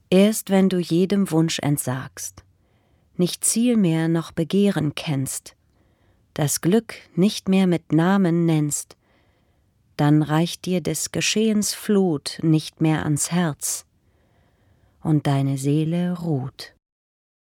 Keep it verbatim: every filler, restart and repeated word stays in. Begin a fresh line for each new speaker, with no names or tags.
Erst wenn du jedem Wunsch entsagst, nicht Ziel mehr noch Begehren kennst, das Glück nicht mehr mit Namen nennst, dann reicht dir des Geschehens Flut nicht mehr ans Herz, und deine Seele ruht.